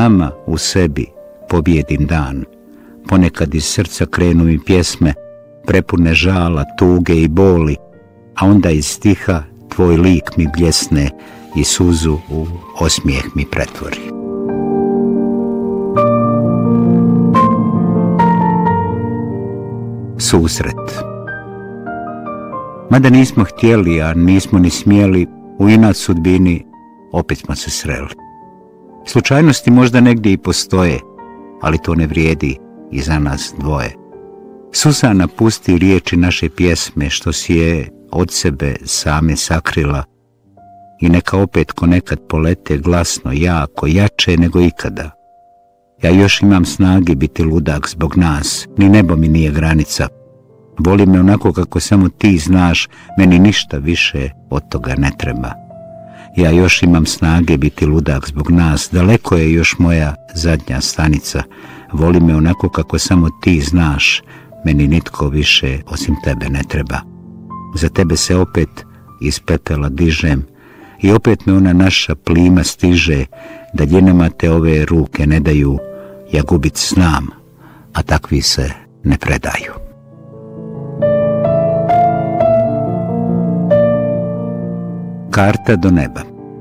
sama u sebi pobjedim dan. Ponekad iz srca krenu mi pjesme, prepune žala, tuge i boli, a onda iz stiha tvoj lik mi bljesne i suzu u osmijeh mi pretvori. Susret. Mada nismo htjeli, a nismo ni smjeli, u inat sudbini opet smo se sreli. Slučajnosti možda negdje i postoje, ali to ne vrijedi i za nas dvoje. Susana pusti riječi naše pjesme što si je od sebe same sakrila i neka opet ko nekad polete glasno, jako, jače nego ikada. Ja još imam snage biti ludak zbog nas, ni nebo mi nije granica. Voli me onako kako samo ti znaš, meni ništa više od toga ne treba. Ja još imam snage biti ludak zbog nas, daleko je još moja zadnja stanica. Voli me onako kako samo ti znaš, meni nitko više osim tebe ne treba. Za tebe se opet iz pepela dižem i opet me ona naša plima stiže, daljinama te ove ruke ne daju, ja gubit znam, a takvi se ne predaju. Karta do neba.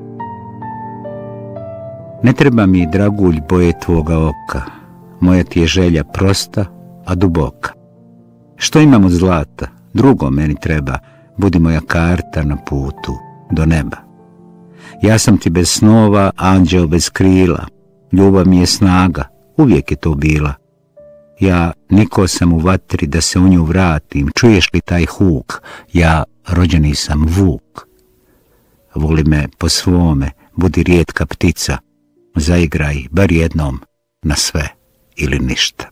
Ne treba mi dragulj boje tvoga oka, moja ti je želja prosta, a duboka. Što imam od zlata, drugo meni treba, budi moja karta na putu do neba. Ja sam ti bez snova, anđeo bez krila, ljubav mi je snaga, uvijek je to bila. Ja niko sam u vatri da se u nju vratim, čuješ li taj huk, ja rođeni sam vuk. Voli me po svome, budi rijetka ptica, zaigraj bar jednom na sve ili ništa.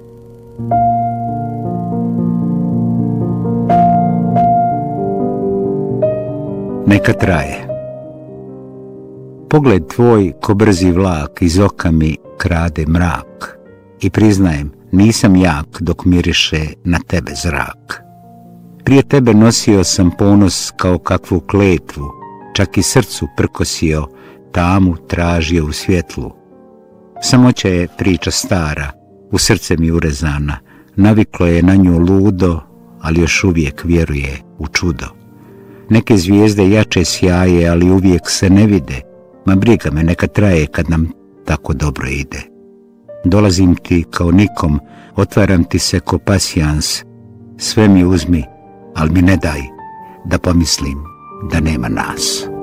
Neka traje. Pogled tvoj ko brzi vlak iz oka mi krade mrak i priznajem, nisam jak dok miriše na tebe zrak. Prije tebe nosio sam ponos kao kakvu kletvu, čak i srcu prkosio, tamu tražio u svjetlu. Samoća je priča stara, u srce mi urezana, naviklo je na nju ludo, ali još uvijek vjeruje u čudo. Neke zvijezde jače sjaje, ali uvijek se ne vide, ma briga me, neka traje kad nam tako dobro ide. Dolazim ti kao nikom, otvaram ti se ko pasijans, sve mi uzmi, ali mi ne daj da pomislim da nema nas.